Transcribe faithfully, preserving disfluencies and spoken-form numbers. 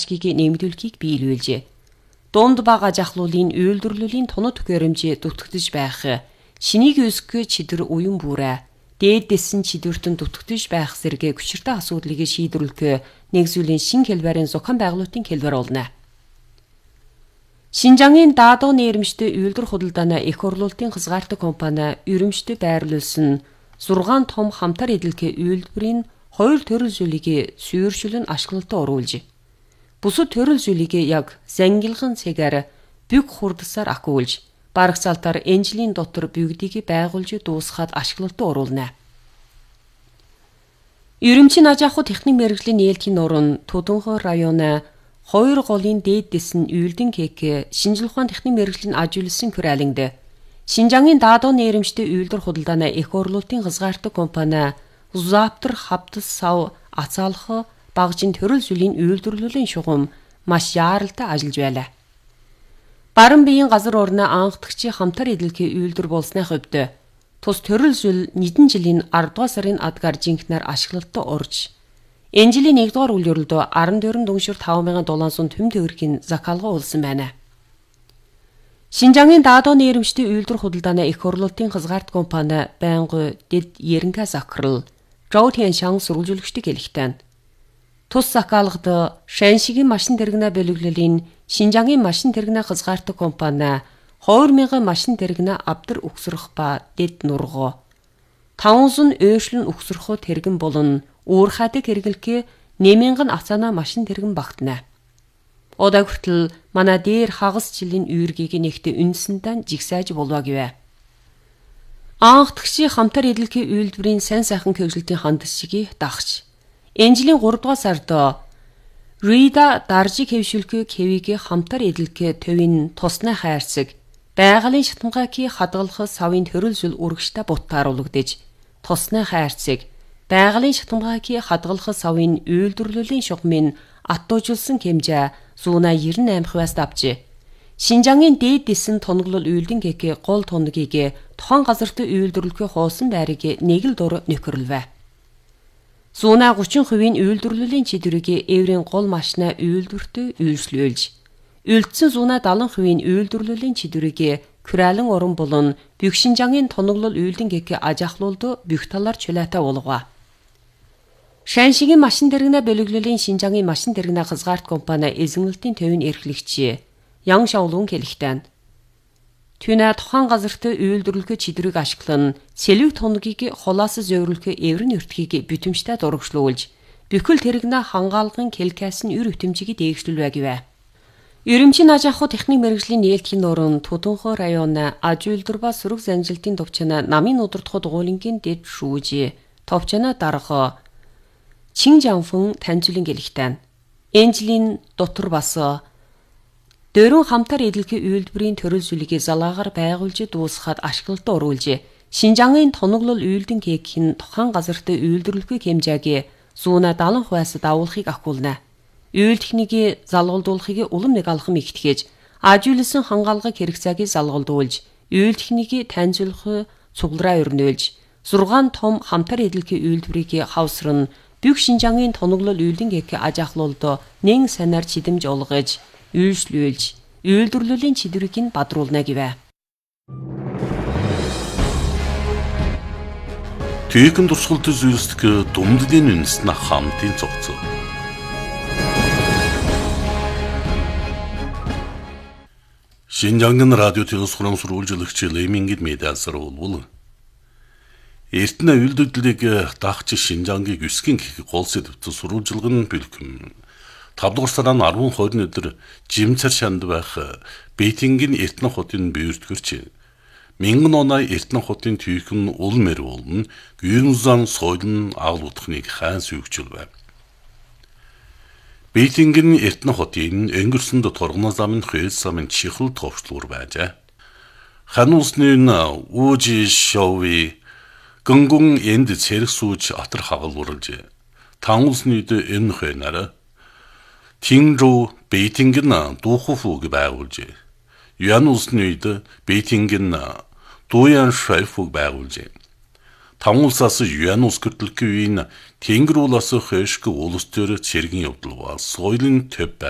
ачгийг нэмэгдүүлэхийг биелүүлжээ. Дунд бага жахлуулын үйлдвэрлэлийн тунад төхөөрөмжийг дутагдж байх, шинийг өсгөх чидөр уян бүрэ, дээдсэн чидвэртэн дутагдж байх зэрэг хүчиртэй асуудлыг шийдвэрлэх нэгжүүлийн шин хэлбэрийн зохион байгуулалтын хэлбэр болно. Шинжангийн даадуу нэрмжтэй үйлдвэр худалдааны их орлуулалтын хязгаартай компани ерөнхийдөө байрлуулсан зургаан том хамтар эдэлхий үйлдвэрийн хоёр төрөл зүйлийг суурьшилн ашиглалтад оруулж, бусад төрөл зүйлийг яг зангилган цэгээр бүг хурдсаар ахиулж, барагцаалтаар энжлийн дотор бүгдийг байгуулж дуусгаад ашиглалтад оруулна. Ерөнхий аж ахуй техник мэргэжлийн нээлтийн нуруу Төдөнхөй районы хоёр голын дээдсэн үйлдэн кек шинжлэх ухааны техник мэргэжлийн ажигласан хүрээлэнд Шинжангийн даадуу нэрмжтэй үйлдвэр худалдааны их орлуулалтын хязгаартай компани Заптар хавтас сав ацаалах багжийн төрөл зүйлийн үйлдвэрлэлийн шугам маш яаралтай ажиллаж байлаа. Баран биеийн газар орны анхдагчийн хамтар эдэлхий үйлдвэр болсны хувьд тус төрөл зүйл нэгэн жилийн ардугаар сарын адгаар жинхнээр ашиглалтад орж, энэ жилийн нэгдүгээр үйл ёроолд арван дөрвөн дүншир таван мянган долоон сая төм төгрөгийн захиалга уулсан байна. Шинжангийн даадуу нэрмжтэй үйлдвэр худалдааны их орлуулалтын хязгаарт компани байнгын дэд Ерэнхэ захирал Зоу Тяншан сурвалжуулагчдыг хэлэхдээ тус захиалгад Шаншигийн машин тэрэгнээ боловлолын Шинжангийн машин тэрэгнээ хязгаартай компани хоёр мянган машин тэрэгнээ авдар өгсөрөх ба дэд нурго таван ойшлон өгсөрөх тэрэгэн болон уурхайдаг хэрэглэхээ нэмэнгэн ацаана машин тэрэгэн багтана. Одоо хүртэл манай дээр хагас жилийн үүргийг нэгтэ үнсэндээ жигсааж болоо гэвэ. Анхдагчийн хамтар эдэлхий үйлдвэрийн сайн сайхан хөгжилтийн хандсыг дагч. Энэ жилийн гурав дугаар сард Рида даржиг хэвшүүлэхүй хэвийг хамтар эдэлхий төвийн тусны хайрцаг байгалийн шатамгайг хадгалах савын төрөл зүйл үргэжтэй буттааруулагдаж, тусны хайрцаг байгалийн шатамгайг хадгалах савын үйлдвэрлэлийн шугамын атуужулсан хэмжээ зуна девяносто восемь хувиас давжээ. Шинжангийн дээдсэн тоноглол үйлдэн кек гол тоногийг тухайн газарт үйлдвэрлэхүй хоосон байрыг нэг л дур нөхөрлөвэ. Зуна гучин хувийн үйлдвэрлэлийн чидрийг еврийн гол машина үйлдвэртөө үйлчлүүлж, үлдсэн зуна далан хувийн үйлдвэрлэлийн чидрийг Күрэлэн орон болон Бүх Шинжангийн тоноглол үйлдэн кек аж ахлуулд бүх талаар чулаатай болгоо. Шаншигийн машин тэрэгнээ боловлолын Шинжангийн машин тэрэгнээ хязгаарт компани эзэмнэлтийн төвийн эрхлэгч Ян Шаолун хэлэхдээ түүнээ тухайн газарт үйлдвэрлэх чидрийг ашиглан сэлвэг тоногийг холоос зөөврүүлэх эврэн өртгийг бүтэмжтэй дурагшлуулж, бүхэл тэрэгнээ хангаалгын келкасын үр бүтэмжийг дээгшлүүлвэ гэвэ. Ерөнхий аж ахуй техник мэргэжлийн нээлтийн нуруу Төдөнхөй районы аж үйлдвэр ба сөрөг занжилтын товчона намын удирдах дугуулингийн дэд шүүж товчона дарга Чин Жанфэн таньжуулан гэлэхтэн. Энэ жилийн дотор бас дөрвөн хамтар эдэлхий үйлдвэрийн төрөл зүйлийг залаагаар байгуулж дуусгаад ашиглалтад оруулж, Шинжангийн тоноглол үйлдэн кекийн тухайн газарт үйлдвэрлэхүй хэмжээг зуна даалан хувиас давуулахыг ахиулна. Үйл техникийг залгуулдуулахыг улам нэг алхам ихтгэж, ажигласан хангаалгыг хэрэгцээг залгуулдуулж, үйл техникийг таньжуулах цуглараа өрнөөлж, зургаан том хамтар эдэлхий үйлдвэрийг хавсран Бүх Шинжангийн тоноглол үйлдэн кек аж ахлуулд нэн санаар чидэмж олгож, үйлчлүүлж, үйлдвэрлэлийн чидрийг бадруулна гэвэ. Түйхэн дурсгалт зүйлсдэг дүмдлийн үнэснэ хамтын цогцоо. Шинжангийн радио телевиз хурам сурвалжуулагч Лемингид медиасар болвол Эртнэ үйлдвэрлэлийг дагч Шинжангийн өсгийн гол сэдвтэ сурвалжилгын бэлгэм. тавдугаар сарын арван хоёрын өдөр Жимцэр шанд байх Бээйтингийн Эртнэ хотын бүйртгэрч мянган оноо Эртнэ хотын түйхэн ул мэр болон Гүйнзан соёлын агал утхныг хаан сүйгчл байв. Бээйтингийн Эртнэ хотын өнгөрсөнд торгоно замын хэл замын чихэл товчлуур байжээ. Хан улсны Үжи Шоуи Гөнгөн энд цэрэг сууж атар хагалуулж, тан улсны үед энэ хойнараа Тинжу Бээйтингийн дуухуфуг байгуулж, Юан улсны үед Бээйтингийн Дуян Шайфуг байгуулж, тан улсаас Юан улс гэртэлгүй үеийн Тэнгэр улаас хойшг улс төр цэргийн явдал ба соёлын төв